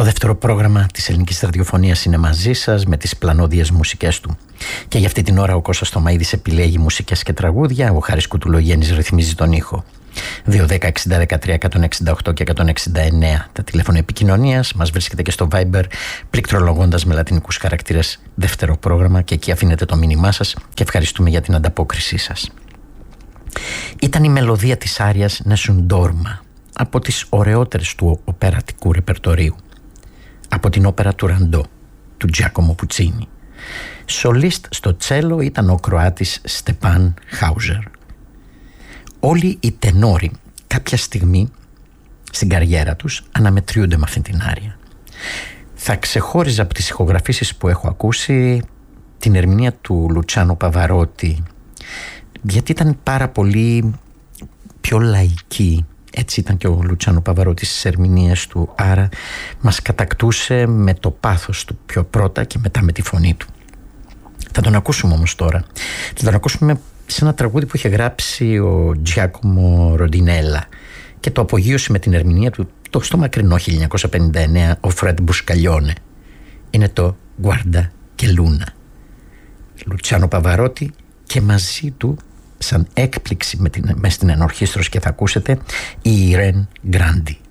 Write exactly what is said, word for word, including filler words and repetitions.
Το δεύτερο πρόγραμμα της ελληνικής ραδιοφωνίας είναι μαζί σας με τις πλανόδιες μουσικές του. Και για αυτή την ώρα ο Κώστας Θωμαίδης επιλέγει μουσικές και τραγούδια, ο Χάρης Κουτουλογέννης ρυθμίζει τον ήχο. δύο δέκα εξήντα δεκατρία εκατόν εξήντα οκτώ και εκατόν εξήντα εννέα τα τηλέφωνα επικοινωνίας. Μας βρίσκεται και στο Viber πληκτρολογώντας με λατινικούς χαρακτήρες δεύτερο πρόγραμμα, και εκεί αφήνετε το μήνυμά σας και ευχαριστούμε για την ανταπόκρισή σας. Ήταν η μελωδία της άριας Nessun Dorma, από τις ωραιότερες του οπερατικού ρεπερτορίου, από την όπερα του Ραντό του Τζάκομο Πουτσίνι. Σολίστ στο τσέλο ήταν ο Κροάτης Στεπάν Χάουζερ. Όλοι οι τενόροι κάποια στιγμή στην καριέρα τους αναμετριούνται με αυτήν την άρια. Θα ξεχώριζα από τις ηχογραφήσεις που έχω ακούσει την ερμηνεία του Λουτσάνο Παβαρότη, γιατί ήταν πάρα πολύ πιο λαϊκή. Έτσι ήταν και ο Λουτσάνο Παβαρότη στις ερμηνείες του, άρα μας κατακτούσε με το πάθος του πιο πρώτα και μετά με τη φωνή του. Θα τον ακούσουμε όμως τώρα. Θα τον ακούσουμε σε ένα τραγούδι που είχε γράψει ο Τζιάκομο Ροντινέλα και το απογείωσε με την ερμηνεία του το στο μακρινό χίλια εννιακόσια πενήντα εννέα ο Φρέντ Μπουσκαλιόνε. Είναι το Guarda che Luna. Λουτσάνο Παβαρότη, και μαζί του σαν έκπληξη με την, μες στην ενορχήστρωση, και θα ακούσετε, η Ιρέν Γκράντι.